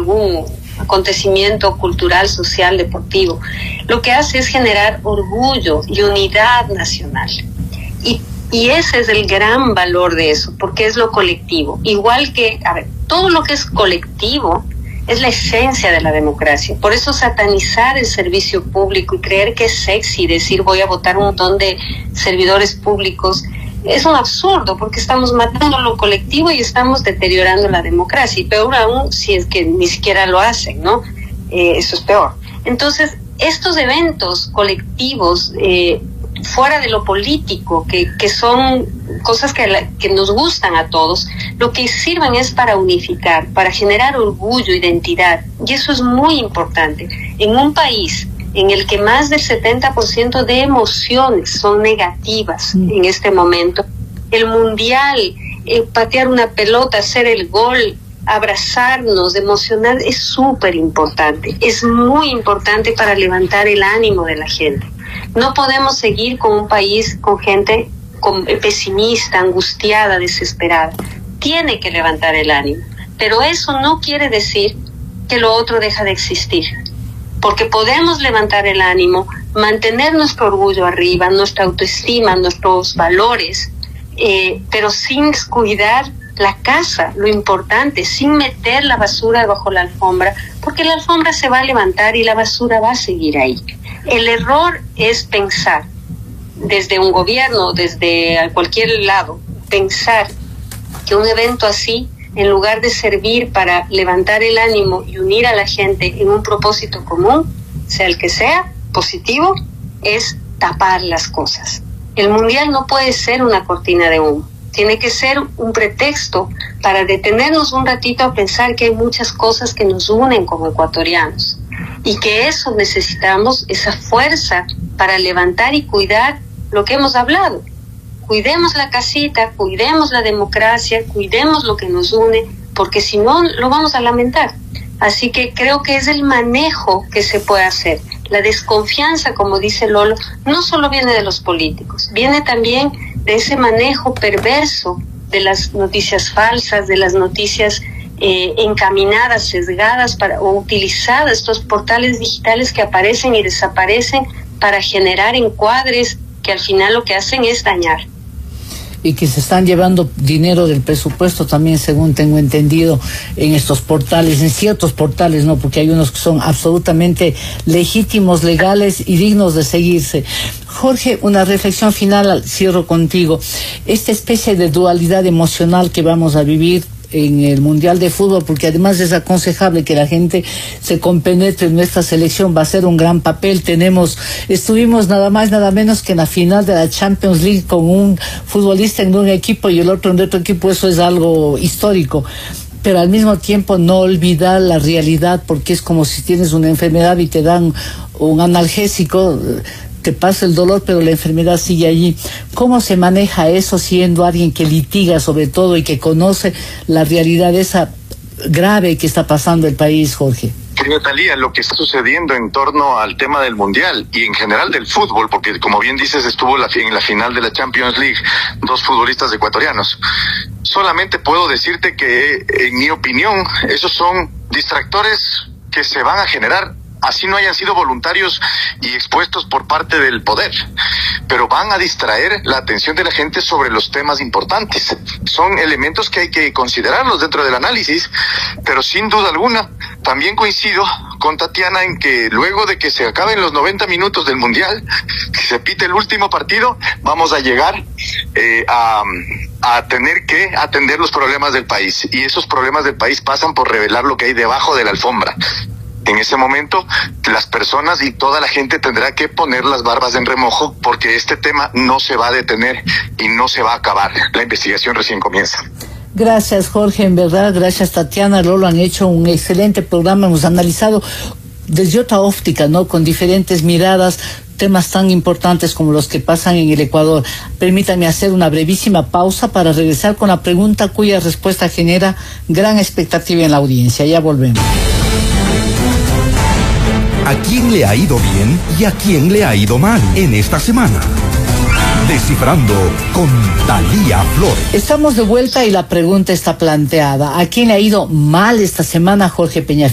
algún acontecimiento cultural, social, deportivo, lo que hace es generar orgullo y unidad nacional. Y ese es el gran valor de eso, porque es lo colectivo. Igual que, todo lo que es colectivo es la esencia de la democracia. Por eso satanizar el servicio público y creer que es sexy decir voy a votar un montón de servidores públicos es un absurdo, porque estamos matando lo colectivo y estamos deteriorando la democracia. Y peor aún si es que ni siquiera lo hacen, ¿no? Eso es peor. Entonces, estos eventos colectivos fuera de lo político, que son cosas que nos gustan a todos, lo que sirven es para unificar, para generar orgullo, identidad, y eso es muy importante. En un país en el que más del 70% de emociones son negativas en este momento, el mundial, patear una pelota, hacer el gol, abrazarnos, emocionar, es súper importante, es muy importante para levantar el ánimo de la gente. No podemos seguir con un país con gente pesimista, angustiada, desesperada. Tiene que levantar el ánimo, pero eso no quiere decir que lo otro deja de existir, porque podemos levantar el ánimo, mantener nuestro orgullo arriba, nuestra autoestima, nuestros valores, pero sin descuidar la casa, lo importante, sin meter la basura bajo la alfombra, porque la alfombra se va a levantar y la basura va a seguir ahí. El error es pensar, desde un gobierno, desde cualquier lado, pensar que un evento así, en lugar de servir para levantar el ánimo y unir a la gente en un propósito común, sea el que sea, positivo, es tapar las cosas. El mundial no puede ser una cortina de humo. Tiene que ser un pretexto para detenernos un ratito a pensar que hay muchas cosas que nos unen como ecuatorianos y que eso necesitamos, esa fuerza para levantar y cuidar lo que hemos hablado. Cuidemos la casita, cuidemos la democracia, cuidemos lo que nos une, porque si no lo vamos a lamentar. Así que creo que es el manejo que se puede hacer. La desconfianza, como dice Lolo, no solo viene de los políticos, viene también de ese manejo perverso de las noticias falsas, de las noticias encaminadas, sesgadas o utilizadas, estos portales digitales que aparecen y desaparecen para generar encuadres que al final lo que hacen es dañar. Y que se están llevando dinero del presupuesto también, según tengo entendido, en estos portales, en ciertos portales, no, porque hay unos que son absolutamente legítimos, legales y dignos de seguirse. Jorge, una reflexión final, cierro contigo. Esta especie de dualidad emocional que vamos a vivir en el Mundial de Fútbol, porque además es aconsejable que la gente se compenetre en nuestra selección, va a ser un gran papel. Estuvimos nada más, nada menos que en la final de la Champions League con un futbolista en un equipo y el otro en otro equipo, eso es algo histórico. Pero al mismo tiempo no olvidar la realidad, porque es como si tienes una enfermedad y te dan un analgésico, te pasa el dolor, pero la enfermedad sigue allí. ¿Cómo se maneja eso siendo alguien que litiga sobre todo y que conoce la realidad esa grave que está pasando el país, Jorge? Querida Talía, lo que está sucediendo en torno al tema del Mundial y en general del fútbol, porque como bien dices, estuvo en la final de la Champions League 2 futbolistas ecuatorianos. Solamente puedo decirte que, en mi opinión, esos son distractores que se van a generar, así no hayan sido voluntarios y expuestos por parte del poder, pero van a distraer la atención de la gente sobre los temas importantes. Son elementos que hay que considerarlos dentro del análisis, pero sin duda alguna, también coincido con Tatiana en que luego de que se acaben los 90 minutos del Mundial, que se pite el último partido, vamos a llegar a tener que atender los problemas del país, y esos problemas del país pasan por revelar lo que hay debajo de la alfombra. En ese momento, las personas y toda la gente tendrá que poner las barbas en remojo, porque este tema no se va a detener y no se va a acabar. La investigación recién comienza. Gracias, Jorge, en verdad, gracias, Tatiana, Lolo, han hecho un excelente programa, hemos analizado desde otra óptica, ¿no?, con diferentes miradas, temas tan importantes como los que pasan en el Ecuador. Permítanme hacer una brevísima pausa para regresar con la pregunta cuya respuesta genera gran expectativa en la audiencia. Ya volvemos. ¿A quién le ha ido bien y a quién le ha ido mal en esta semana? Descifrando con Talía Flores. Estamos de vuelta y la pregunta está planteada. ¿A quién le ha ido mal esta semana, Jorge Peña?